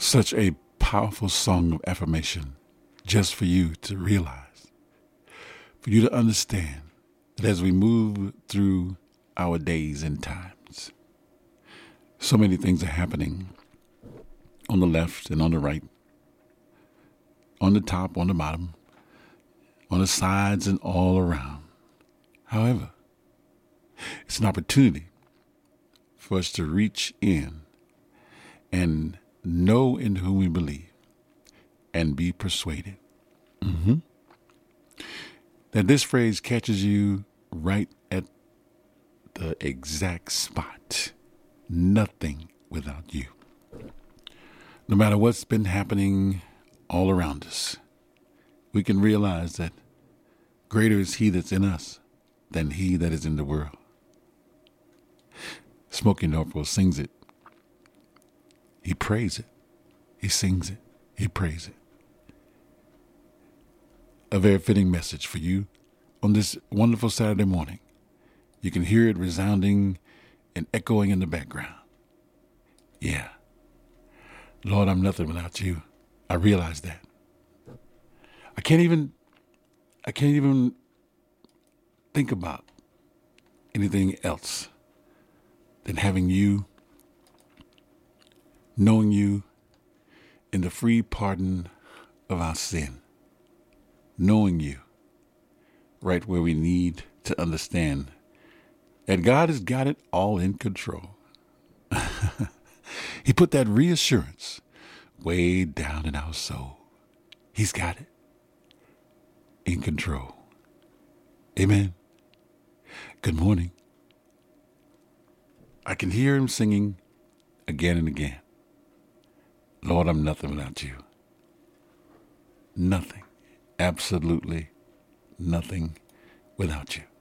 Such a powerful song of affirmation just for you to realize, for you to understand that as we move through our days and times, so many things are happening on the left and on the right, on the top, on the bottom, on the sides and all around. However, it's an opportunity for us to reach in and know in whom we believe and be persuaded. That this phrase catches you right at the exact spot. Nothing without you. No matter what's been happening all around us, we can realize that greater is he that's in us than he that is in the world. Smokey Norfolk sings it. He prays it. He sings it. He prays it. A very fitting message for you on this wonderful Saturday morning. You can hear it resounding and echoing in the background. Yeah. Lord, I'm nothing without you. I realize that. I can't even think about anything else than having you, knowing you in the free pardon of our sin, knowing you right where we need to understand that God has got it all in control. He put that reassurance way down in our soul. He's got it in control. Amen. Good morning. I can hear him singing again and again. Lord, I'm nothing without you. Nothing. Absolutely nothing without you.